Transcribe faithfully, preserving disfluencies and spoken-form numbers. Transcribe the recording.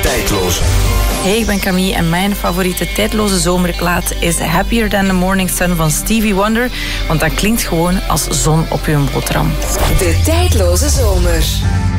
Tijdloze. Hey, ik ben Camille en mijn favoriete tijdloze zomerplaat is Happier Than the Morning Sun van Stevie Wonder, want dat klinkt gewoon als zon op uw boterham. De tijdloze zomer.